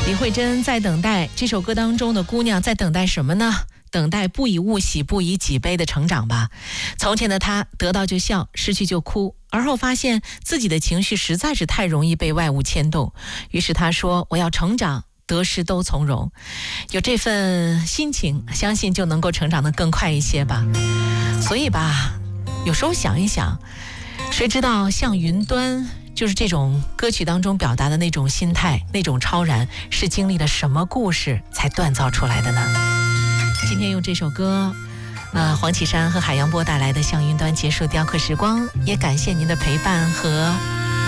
李慧珍在等待，这首歌当中的姑娘在等待什么呢？等待不以物喜，不以己悲的成长吧。从前的她得到就笑，失去就哭，而后发现自己的情绪实在是太容易被外物牵动，于是她说我要成长，得失都从容。有这份心情，相信就能够成长得更快一些吧。所以吧，有时候想一想，谁知道像云端，就是这种歌曲当中表达的那种心态，那种超然，是经历了什么故事才锻造出来的呢？今天用这首歌黄绮珊和海洋波带来的《向云端》结束雕刻时光，也感谢您的陪伴和